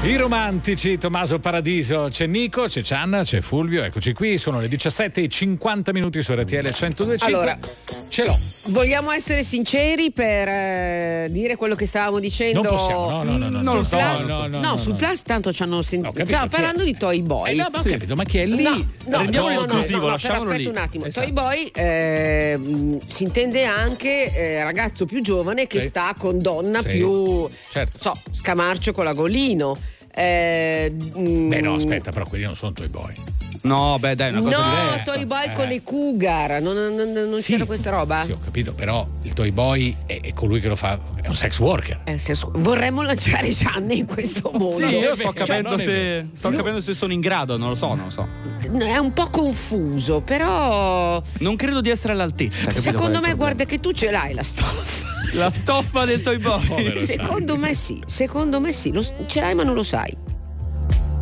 I romantici, Tommaso Paradiso, c'è Nico, c'è Cianna, c'è Fulvio, eccoci qui, sono le 17:50 su RTL 102.5. Allora, ce l'ho. Vogliamo essere sinceri per dire quello che stavamo dicendo? Non possiamo, no. Non lo so. No, sul Plus tanto ci hanno sentito. capito, Stiamo parlando di Toy Boy. No, ma ho capito, ma chi è lì? Rendiamolo esclusivo, lasciamolo aspetta lì. un attimo. Esatto. Toy Boy si intende anche ragazzo più giovane che Sì. sta con donna Sì. più Certo. scamarcio con l'agolino. Beh no, aspetta, però quelli non sono Toy Boy. No, beh, dai, una cosa No, diversa. Toy Boy con le cougar. Non Sì, c'era questa roba? Sì, ho capito, però il Toy Boy è colui che lo fa, è un sex worker. Vorremmo lanciare Gianni in questo mondo. Sì, io Cioè, sto capendo se sono in grado, non lo so. È un po' confuso, però Non credo di essere all'altezza. capito secondo qual è me il problema? guarda che tu ce l'hai la stoffa. La stoffa del Toy Boy. Povero Secondo me sì, ce l'hai ma non lo sai.